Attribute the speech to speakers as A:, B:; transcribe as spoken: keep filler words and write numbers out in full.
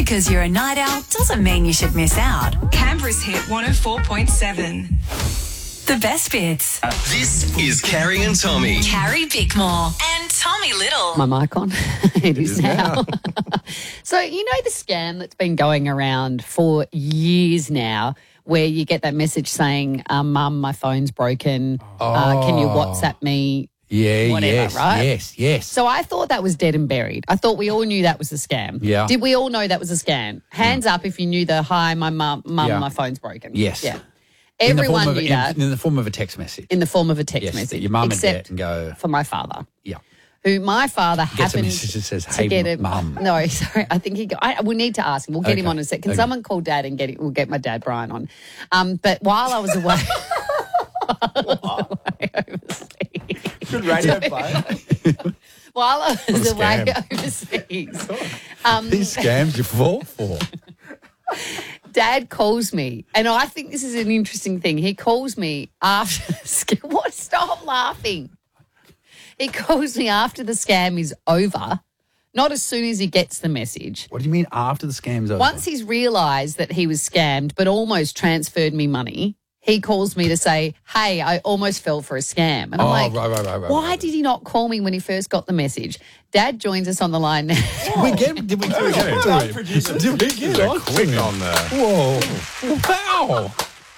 A: because you're a night owl doesn't mean you should miss out.
B: Canberra's Hit one oh four point seven.
A: The best bits.
C: This is Carrie and Tommy.
A: Carrie Bickmore and Tommy Little.
D: My mic on? It is now. So, you know the scam that's been going around for years now where you get that message saying, um, Mum, my phone's broken. Uh, can you WhatsApp me?
E: Yeah,
D: Whatever,
E: yes,
D: right?
E: yes, yes.
D: So I thought that was dead and buried. I thought we all knew that was a scam.
E: Yeah.
D: Did we all know that was a scam? Hands up if you knew the, hi, my mum, mum,
E: Yeah.
D: my phone's broken.
E: Yes.
D: Yeah.
E: In the
D: Everyone
E: form
D: knew
E: of,
D: that
E: in, in the form of a text message.
D: in the form of a text
E: yes,
D: message.
E: that your mum and
D: except
E: dad and go,
D: for my father.
E: yeah.
D: Who my father
E: Gets a
D: happened
E: message that says,
D: to
E: hey,
D: get him.
E: mum.
D: No, sorry. I think he. Got, I, we need to ask him. We'll get him
E: Okay.
D: on in a sec. Can
E: Okay.
D: someone call Dad and get it? We'll get my dad Brian on. Um, but while I was away,
F: Good radio play.
D: while I was
F: What a
D: away
F: scam.
D: overseas, um,
E: These scams you fall for.
D: Dad calls me, and I think this is an interesting thing. He calls me after the scam. What? Stop laughing. He calls me after the scam is over, not as soon as he gets the message.
E: What do you mean after the scam's over?
D: Once he's realised that he was scammed but almost transferred me money, he calls me to say, hey, I almost fell for a scam. And I'm
E: Oh,
D: like,
E: right, right, right, right,
D: why
E: right.
D: did he not call me when he first got the message? Dad joins us on the line now.
E: Did we get, did we, did we get
F: Well
E: into
F: done,
E: it? Did we get
F: They're
E: on
F: quick
E: to it?
F: on the...
E: Whoa. Wow.